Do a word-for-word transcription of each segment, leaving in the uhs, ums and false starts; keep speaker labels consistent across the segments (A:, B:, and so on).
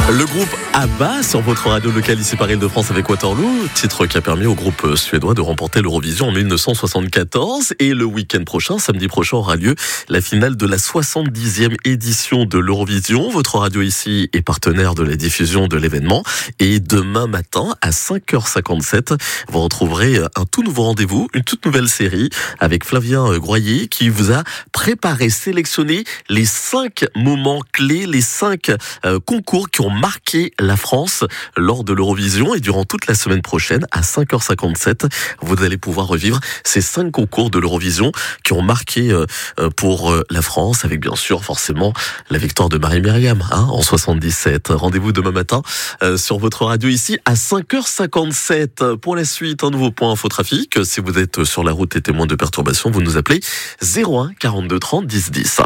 A: Le groupe ABBA sur votre radio locale ici par Île-de-France avec Waterloo, titre qui a permis au groupe suédois de remporter l'Eurovision en dix-neuf cent soixante-quatorze. Et le week-end prochain, samedi prochain, aura lieu la finale de la soixante-dixième édition de l'Eurovision. Votre radio ici est partenaire de la diffusion de l'événement. Et demain matin, à cinq heures cinquante-sept, vous retrouverez un tout nouveau rendez-vous, une toute nouvelle série avec Flavien Groyer qui vous a préparé, sélectionné les cinq moments clés, les cinq euh, concours qui ont marqué la France lors de l'Eurovision. Et durant toute la semaine prochaine, à cinq heures cinquante-sept, vous allez pouvoir revivre ces cinq concours de l'Eurovision qui ont marqué euh, pour euh, la France, avec bien sûr forcément la victoire de Marie-Myriam hein, en soixante-dix-sept. Rendez-vous demain matin euh, sur votre radio ici à cinq heures cinquante-sept. Pour la suite, un nouveau point infotrafic. Si vous êtes sur la route et témoin de perturbation, vous nous appelez zéro un quarante-deux trente dix dix.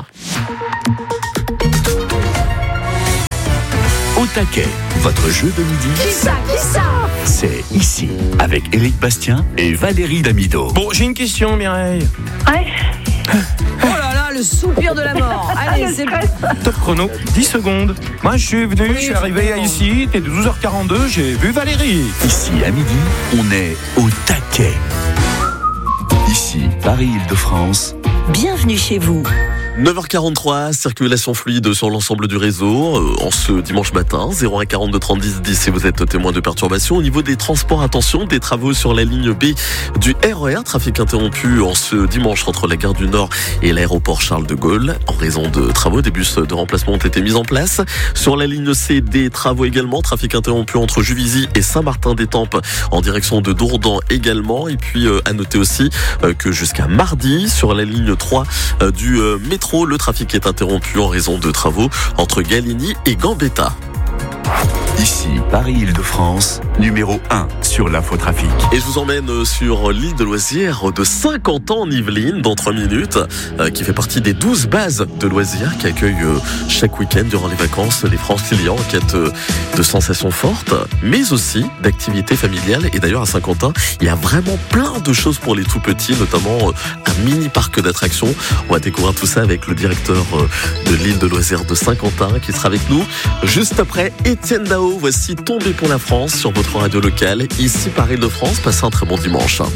B: Au taquet, votre jeu de midi.
C: Qui ça, qui ça
B: C'est ici, avec Éric Bastien et Valérie Damido.
D: Bon, j'ai une question, Mireille.
C: Ouais.
E: Oh là là, le soupir de la mort. Allez, c'est
D: Top chrono, dix secondes. Moi, je suis venu, je suis arrivé ici, il était douze heures quarante-deux, j'ai vu Valérie.
B: Ici, à midi, on est au taquet. Ici, Paris-Île-de-France.
C: Bienvenue chez vous.
A: neuf heures quarante-trois, circulation fluide sur l'ensemble du réseau euh, en ce dimanche matin, zéro un quarante-deux trente dix dix si vous êtes témoin de perturbations. Au niveau des transports, attention, des travaux sur la ligne B du R E R, trafic interrompu en ce dimanche entre la gare du Nord et l'aéroport Charles de Gaulle. En raison de travaux, des bus de remplacement ont été mis en place. Sur la ligne C, des travaux également, trafic interrompu entre Juvisy et Saint-Martin-des-Tempes en direction de Dourdan également. Et puis euh, à noter aussi euh, que jusqu'à mardi, sur la ligne trois euh, du euh, métro, le trafic est interrompu en raison de travaux entre Galigny et Gambetta.
B: Ici, Paris-Île-de-France, numéro un sur l'infotrafic.
A: Et je vous emmène sur l'île de loisirs de Saint-Quentin en Yvelines dans trois minutes, euh, qui fait partie des douze bases de loisirs qui accueillent euh, chaque week-end durant les vacances les franciliens en quête euh, de sensations fortes, mais aussi d'activités familiales. Et d'ailleurs à Saint-Quentin, il y a vraiment plein de choses pour les tout petits, notamment euh, un mini parc d'attractions. On va découvrir tout ça avec le directeur euh, de l'île de loisirs de Saint-Quentin qui sera avec nous juste après Étienne Dao. Voici Tombé pour la France sur votre radio locale, ici par Île-de-France. Passez un très bon dimanche.